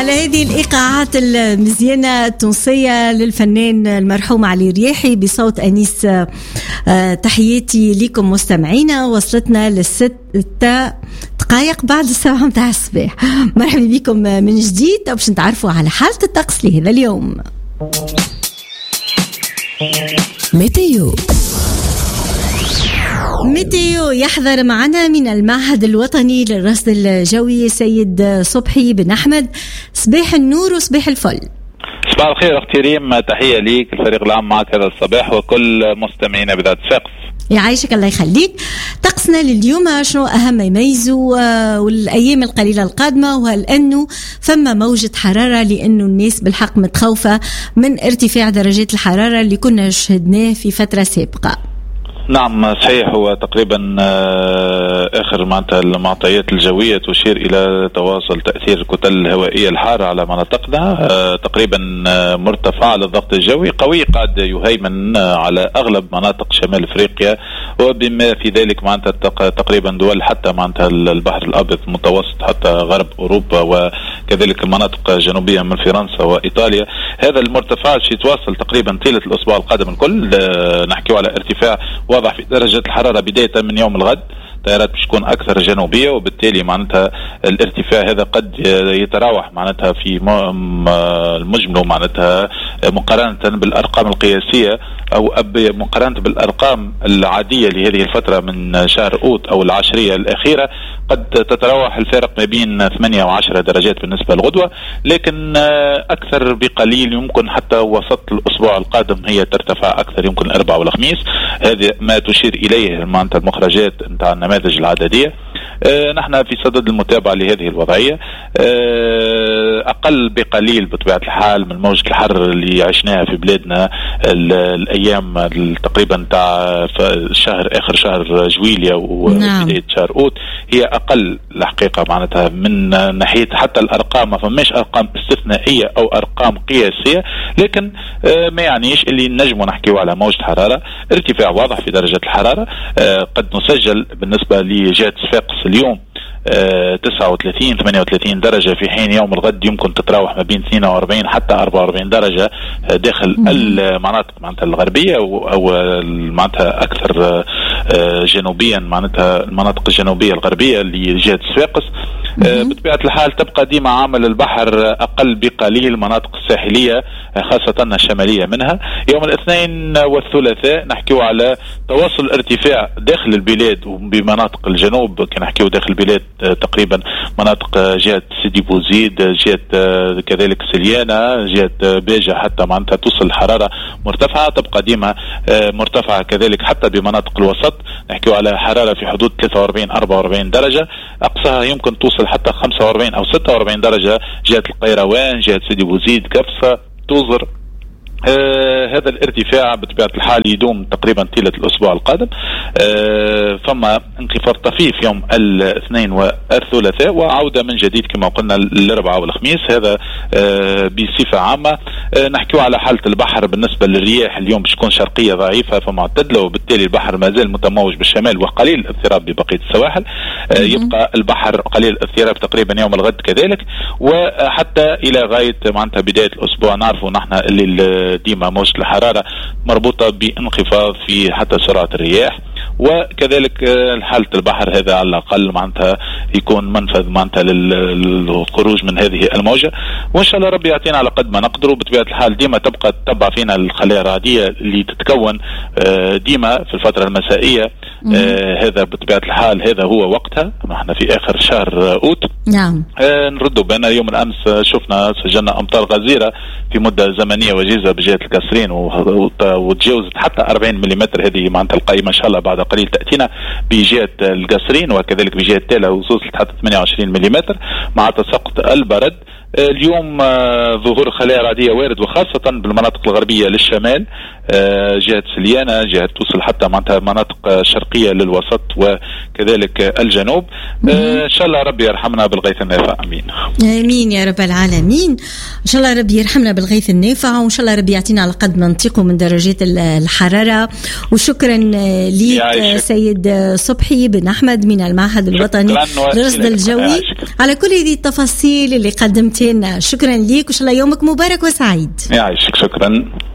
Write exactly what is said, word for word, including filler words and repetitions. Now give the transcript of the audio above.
على هذه الإيقاعات المزيانة التونسية للفنان المرحوم علي رياحي بصوت أنيس. تحياتي لكم مستمعينا. وصلتنا للستة دقائق بعد الساعة متاع الصباح. مرحبا بكم من جديد باش نتعرفوا على حالة الطقس لهذا اليوم. ميتيو ميتيو يحضر معنا من المعهد الوطني للرصد الجوي سيد صبحي بن أحمد. صباح النور وصباح الفل. صباح الخير أختي ريم، تحية ليك الفريق العام معك هذا الصباح وكل مستمعينا بذات سقف. يعيشك الله يخليك. طقسنا لليوم شنو أهم ما يميزوا والأيام القليلة القادمة، وهل أنه ثم موجة حرارة لأنه الناس بالحق متخوفة من ارتفاع درجات الحرارة اللي كنا شهدناه في فترة سابقة؟ نعم صحيح، هو تقريبا آخر معناتها المعطيات الجوية تشير إلى تواصل تأثير الكتل الهوائية الحارة على مناطقنا. تقريبا مرتفع الضغط الجوي قوي قاعد يهيمن على أغلب مناطق شمال أفريقيا، وبما في ذلك معناتها تقريبا دول حتى معناتها البحر الأبيض المتوسط حتى غرب أوروبا، وكذلك المناطق الجنوبية من فرنسا وإيطاليا. هذا المرتفع يتواصل تقريبا طيلة الأسبوع القادم الكل. نحكي على ارتفاع واضح في درجة الحرارة بداية من يوم الغد. التيارات باش تكون أكثر جنوبية، وبالتالي معناتها الارتفاع هذا قد يتراوح معناتها في المجمل معناتها مقارنة بالأرقام القياسية أو مقارنة بالأرقام العادية لهذه الفترة من شهر أوت أو العشرية الأخيرة قد تتراوح الفارق ما بين ثمانية وعشرة درجات بالنسبة للغدوة، لكن أكثر بقليل يمكن حتى وسط الأسبوع القادم هي ترتفع أكثر، يمكن الأربعاء والخميس. هذا ما تشير إليه معناتها المخرجات نتاع النماذج العددية. أه نحن في صدد المتابعة لهذه الوضعية. أه أقل بقليل بطبيعة الحال من موجة الحر اللي عشناها في بلادنا الأيام تقريبا تاع شهر آخر شهر جويليا وبداية شهر أوت، هي أقل الحقيقة معناتها من ناحية حتى الأرقام. ما فماش أرقام استثنائية أو أرقام قياسية، لكن أه ما يعنيش اللي نجموا نحكيوا على موجة حرارة ارتفاع واضح في درجة الحرارة. أه قد نسجل بالنسبة لجهة صفاقس اليوم أه تسعة وثلاثين ثمانية وثلاثين درجة، في حين يوم الغد يمكن تتراوح ما بين اثنين وأربعين حتى أربعة وأربعين درجة داخل المناطق معناتها الغربية أو معناتها أكثر أه جنوبيا معناتها المناطق الجنوبية الغربية لجهة صفاقس. أه بطبيعة الحال تبقى ديما عامل البحر أقل بقليل المناطق الساحلية خاصة الشمالية منها. يوم الاثنين والثلاثاء نحكيو على تواصل ارتفاع داخل البلاد وبمناطق الجنوب، كي نحكيو داخل البلاد تقريبا مناطق جهة سيدي بوزيد، جهة كذلك سليانة، جهة باجة حتى معناتها توصل الحرارة مرتفعة، تبقى ديما مرتفعة كذلك حتى بمناطق الوسط. نحكيو على حرارة في حدود ثلاثة وأربعين أربعة وأربعين درجة، أقصاها يمكن توصل حتى خمسة وأربعين أو ستة وأربعين درجة جهة القيروان، جهة سيدي بوزيد، كفصة، توزر. آه هذا الارتفاع بطبيعة الحال يدوم تقريبا طيلة الأسبوع القادم. آه فما انخفاض طفيف يوم الاثنين والثلاثاء، وعودة من جديد كما قلنا الأربعاء والخميس. هذا آه بصفة عامة. آه نحكيو على حالة البحر بالنسبة للرياح اليوم باش تكون شرقية ضعيفة فمعتدلة، وبالتالي البحر ما زال متموج بالشمال وقليل الاضطراب ببقية السواحل. آه يبقى البحر قليل الاضطراب تقريبا يوم الغد كذلك، وحتى إلى غاية معناتها بداية الأسبوع نعرفوا نحن اللي ديما موجة الحرارة مربوطة بانخفاض في حتى سرعة الرياح، وكذلك حالة البحر هذا على الأقل معناتها يكون منفذ معناتها للخروج من هذه الموجة. وإن شاء الله ربي يعطينا على قد ما نقدر. بطبيعة الحال ديما تبقى تتبع فينا الخلايا الرعدية اللي تتكون ديما في الفترة المسائية. هذا بطبيعة الحال هذا هو وقتها، نحن في آخر شهر أوت. نعم. نردوا بين يوم الأمس شفنا سجلنا أمطار غزيرة في مدة زمنية وجيزة بجهة القصرين وتجاوزت حتى أربعين مليمتر. هذه معناتها القائمة إن شاء الله بعد قليل تأتينا بجهة القصرين، وكذلك بجهة تالا وصلت حتى ثمانية وعشرين مليمتر مع تساقط البرد. اليوم ظهور خلايا رعدية وارد، وخاصة بالمناطق الغربية للشمال، جهة سليانة، جهة توصل حتى معناتها مناطق شرقية للوسط وكذلك الجنوب. إن شاء الله ربي يرحمنا بالغيث النافع. أمين آمين يا رب العالمين. إن شاء الله ربي يرحمنا بالغيث النافع، وإن شاء الله ربي يعطينا على قد ما نطيقه من درجات الحرارة. وشكرا ليك سيد صبحي بن أحمد من المعهد الوطني للرصد الجوي على كل هذه التفاصيل اللي قدمت مرتين شكرا ليك، وإن شاء الله يومك مبارك وسعيد. يعيشك، شكرا.